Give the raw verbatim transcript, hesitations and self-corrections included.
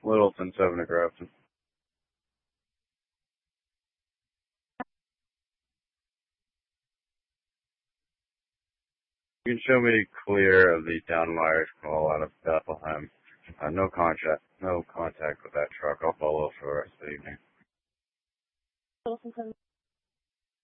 Littleton, seven to Grafton. You can show me clear of the downwires call out of Bethlehem. Uh, no contact, no contact with that truck. I'll follow for the rest of the evening.